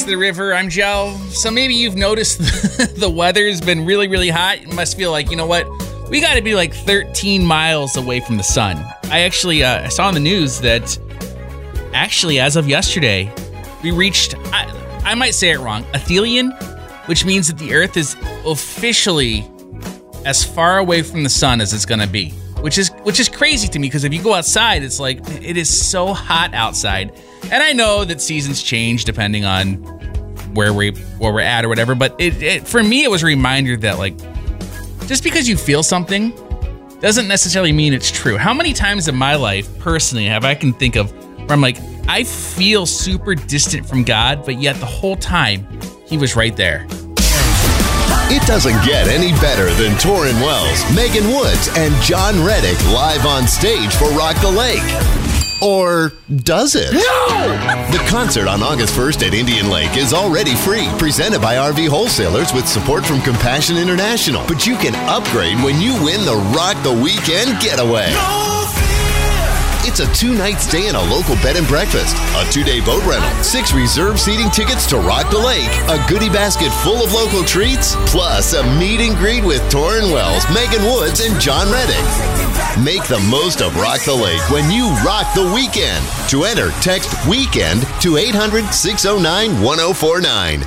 The river. I'm Joe. So maybe you've noticed the weather's been really, really hot. It must feel like, you know what? We got to be like 13 miles away from the sun. I actually saw on the news that actually, as of yesterday, we reached, I might say it wrong, aphelion, which means that the Earth is officially as far away from the sun as it's going to be, which is crazy to me, because if you go outside, it's like, it is so hot outside. And I know that seasons change depending on where we're at or whatever, but it for me, it was a reminder that, like, just because you feel something doesn't necessarily mean it's true. How many times in my life, personally, I can think of where I'm like, I feel super distant from God, but yet the whole time, He was right there. It doesn't get any better than Torrin Wells, Megan Woods, and John Reddick live on stage for Rock the Lake. Or does it? No! The concert on August 1st at Indian Lake is already free, presented by RV Wholesalers with support from Compassion International. But you can upgrade when you win the Rock the Weekend Getaway. It's a 2-night stay in a local bed and breakfast, a 2-day boat rental, 6 reserved seating tickets to Rock the Lake, a goodie basket full of local treats, plus a meet and greet with Torrin Wells, Megan Woods, and John Reddick. Make the most of Rock the Lake when you rock the weekend. To enter, text WEEKEND to 800-609-1049.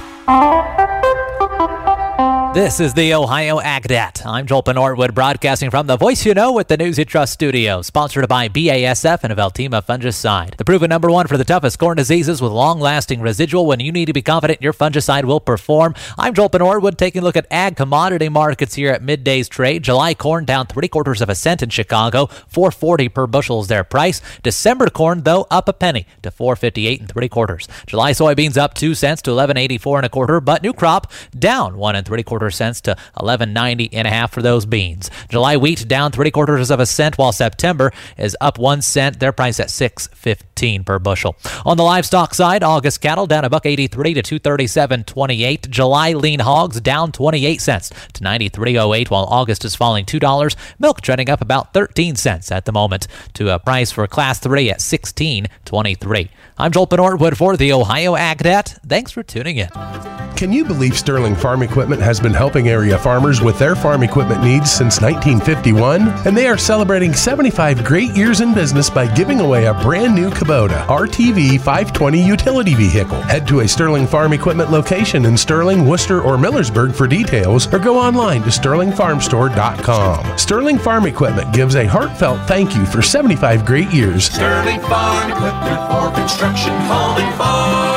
This is the Ohio AgDat. I'm Joel Norwood, broadcasting from the Voice You Know with the News You Trust studio, sponsored by BASF and Veltima Fungicide. The proven #1 for the toughest corn diseases with long-lasting residual when you need to be confident your fungicide will perform. I'm Joel Norwood, taking a look at ag commodity markets here at Midday's trade. July corn down 3/4 cent in Chicago, $4.40 per bushel is their price. December corn, though, up a penny to $4.58 3/4. July soybeans up 2 cents to $11.84 1/4, but new crop down 1 3/4 cents to $11.90 1/2 for those beans. July wheat down 3/4 cent, while September is up 1 cent. Their price at $6.15 per bushel. On the livestock side, August cattle down $1.83 to $237.28. July lean hogs down 28 cents to $93.08, while August is falling $2. Milk trending up about 13 cents at the moment to a price for Class 3 at $16.23. I'm Joel Norwood for the Ohio AgDat. Thanks for tuning in. Can you believe Sterling Farm Equipment has been helping area farmers with their farm equipment needs since 1951? And they are celebrating 75 great years in business by giving away a brand new Kubota RTV 520 utility vehicle. Head to a Sterling Farm Equipment location in Sterling, Worcester, or Millersburg for details, or go online to sterlingfarmstore.com. Sterling Farm Equipment gives a heartfelt thank you for 75 great years. Sterling Farm Equipment for construction, home, and farm.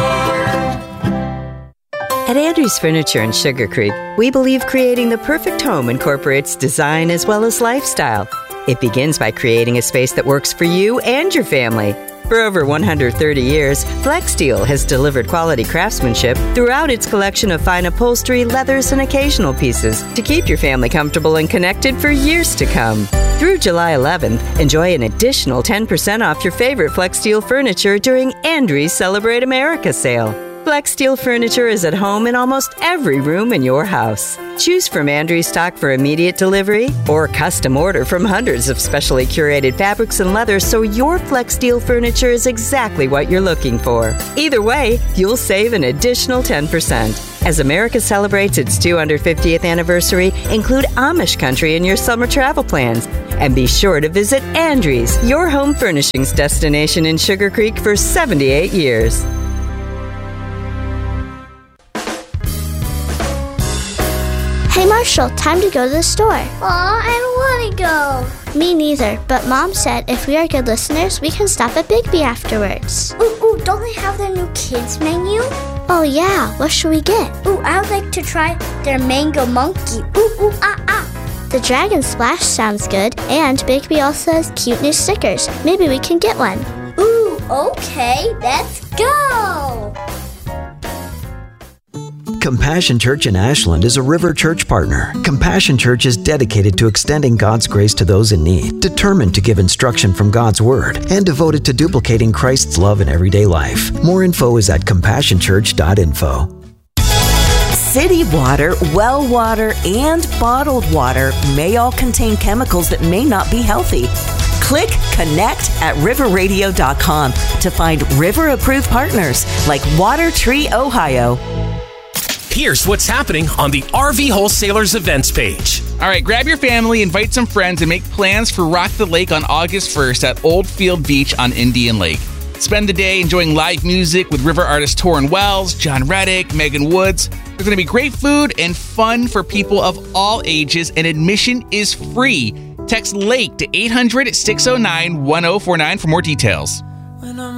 At Andrews Furniture in Sugar Creek, we believe creating the perfect home incorporates design as well as lifestyle. It begins by creating a space that works for you and your family. For over 130 years, FlexSteel has delivered quality craftsmanship throughout its collection of fine upholstery, leathers, and occasional pieces to keep your family comfortable and connected for years to come. Through July 11th, enjoy an additional 10% off your favorite FlexSteel furniture during Andrews Celebrate America sale. FlexSteel furniture is at home in almost every room in your house. Choose from Andrews stock for immediate delivery or custom order from hundreds of specially curated fabrics and leathers so your FlexSteel furniture is exactly what you're looking for. Either way, you'll save an additional 10%. As America celebrates its 250th anniversary, include Amish country in your summer travel plans. And be sure to visit Andrews, your home furnishings destination in Sugar Creek for 78 years. Hey Marshall, time to go to the store. Aw, I don't want to go. Me neither, but Mom said if we are good listeners, we can stop at Big B afterwards. Ooh, don't they have their new kids menu? Oh yeah, what should we get? Ooh, I would like to try their mango monkey. Ooh, ah. The Dragon Splash sounds good, and Big B also has cute new stickers. Maybe we can get one. Ooh, okay, let's go! Compassion Church in Ashland is a River Church partner. Compassion Church is dedicated to extending God's grace to those in need, determined to give instruction from God's Word, and devoted to duplicating Christ's love in everyday life. More info is at compassionchurch.info. City water, well water, and bottled water may all contain chemicals that may not be healthy. Click Connect at riverradio.com to find river-approved partners like Water Tree Ohio. Here's what's happening on the RV Wholesalers events page. All right, grab your family, invite some friends, and make plans for Rock the Lake on August 1st at Oldfield Beach on Indian Lake. Spend the day enjoying live music with river artist Torrin Wells, John Reddick, Megan Woods. There's going to be great food and fun for people of all ages, and admission is free. Text LAKE to 800-609-1049 for more details.